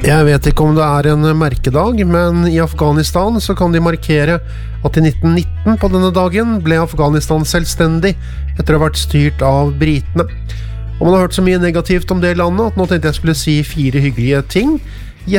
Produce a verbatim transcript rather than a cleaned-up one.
Jeg vet ikke om det er en merkedag, men i Afghanistan så kan de markere at i nitten nitten på denne dagen ble Afghanistan selvstendig etter å ha vært styrt av britene. Og man har hørt så mye negativt om det landet at nå tenkte jeg skulle si fire hyggelige ting.